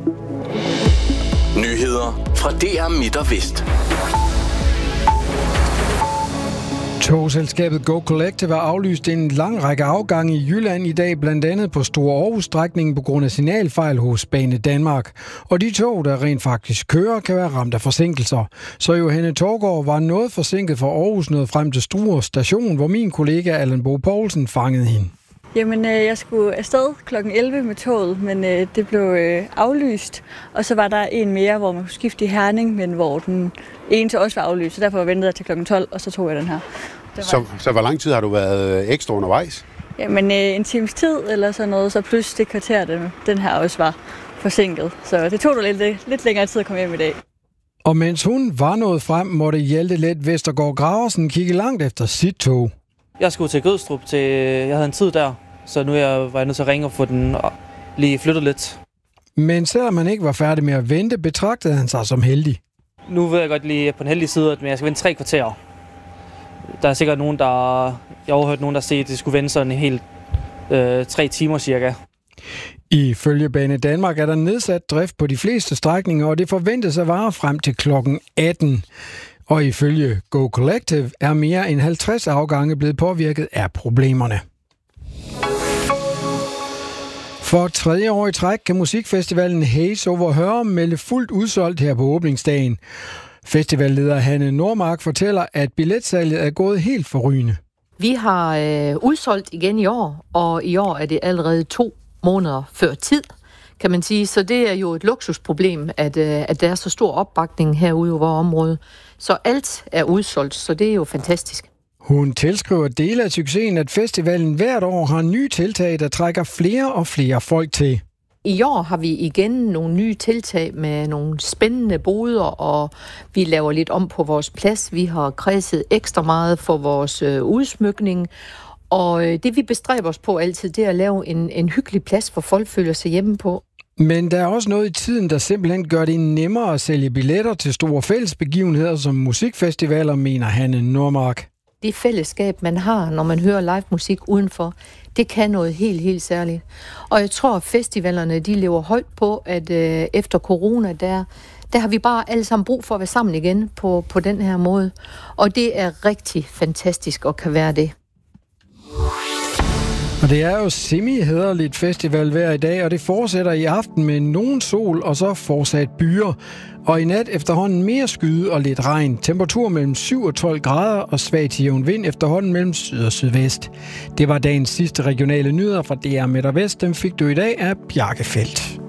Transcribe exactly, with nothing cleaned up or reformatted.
Nyheder fra D R Midt og Vest. Togselskabet Go Collective har aflyst en lang række afgange i Jylland i dag, blandt andet på Store Aarhus-strækningen på grund af signalfejl hos Banedanmark. Og de tog, der rent faktisk kører, kan være ramt af forsinkelser. Så Johanne Torgård var noget forsinket fra Aarhus nået frem til Struer station, hvor min kollega Allan Bo Poulsen fangede hende. Jamen, øh, jeg skulle afsted klokken elleve med toget, men øh, det blev øh, aflyst. Og så var der en mere, hvor man kunne skifte i Herning, men hvor den ene til også var aflyst. Så derfor ventede jeg til klokken tolv, og så tog jeg den her. Var... Så, så hvor lang tid har du været ekstra undervejs? Jamen, øh, en times tid eller sådan noget, så plus det kvarter, den, den her også var forsinket. Så det tog da lidt, lidt længere tid at komme hjem i dag. Og mens hun var nået frem, måtte Hjalte Let Vestergaard Graversen kigge langt efter sit tog. Jeg skulle til Gødstrup, til, jeg havde en tid der, så nu er jeg, var jeg nødt til at ringe og få den lige flyttet lidt. Men selvom han ikke var færdig med at vente, betragtede han sig som heldig. Nu ved jeg godt lige på den heldige side, at jeg skal vente tre kvarterer. Der er sikkert nogen, der... Jeg har overhørt nogen, der siger, at det skulle vente sådan en helt øh, tre timer cirka. Ifølge Banedanmark er der nedsat drift på de fleste strækninger, og det forventes at vare frem til klokken atten. Og ifølge Go Collective er mere end halvtreds afgange blevet påvirket af problemerne. For tredje år i træk kan musikfestivalen Haze Over Hørum melde fuldt udsolgt her på åbningsdagen. Festivalleder Hanne Nordmark fortæller, at billetsalget er gået helt forrygende. Vi har øh, udsolgt igen i år, og i år er det allerede to måneder før tid, kan man sige. Så det er jo et luksusproblem, at, øh, at der er så stor opbakning herude i vores område. Så alt er udsolgt, så det er jo fantastisk. Hun tilskriver dele af succesen, at festivalen hvert år har nye tiltag, der trækker flere og flere folk til. I år har vi igen nogle nye tiltag med nogle spændende boder, og vi laver lidt om på vores plads. Vi har kredset ekstra meget for vores øh, udsmykning, og øh, det vi bestræber os på altid, det er at lave en, en hyggelig plads, hvor folk føler sig hjemme på. Men der er også noget i tiden, der simpelthen gør det nemmere at sælge billetter til store fællesbegivenheder som musikfestivaler, mener Hanne Nordmark. Det fællesskab, man har, når man hører live musik udenfor, det kan noget helt, helt særligt. Og jeg tror, at festivalerne, de lever højt på, at øh, efter corona, der, der har vi bare alle sammen brug for at være sammen igen på, på den her måde. Og det er rigtig fantastisk at kan være det. Og det er jo semi-hæderligt festival hver i dag, og det fortsætter i aften med nogen sol og så fortsat byer. Og i nat efterhånden mere skyde og lidt regn. Temperatur mellem syv og tolv grader og svag til jævn vind efterhånden mellem syd og sydvest. Det var dagens sidste regionale nyheder fra D R Midt og Vest. Dem fik du i dag af Bjarke Feldt.